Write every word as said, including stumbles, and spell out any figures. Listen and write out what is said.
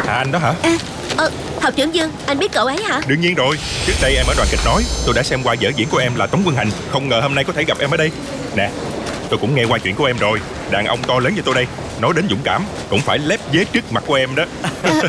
À anh đó hả? À, ờ, Học trưởng Dương, anh biết cậu ấy hả? Đương nhiên rồi. Trước đây em ở đoàn kịch nói, tôi đã xem qua vở diễn của em là Tống Quân Hành. Không ngờ hôm nay có thể gặp em ở đây. Nè, tôi cũng nghe qua chuyện của em rồi. Đàn ông to lớn như tôi đây, nói đến dũng cảm cũng phải lép vế trước mặt của em đó.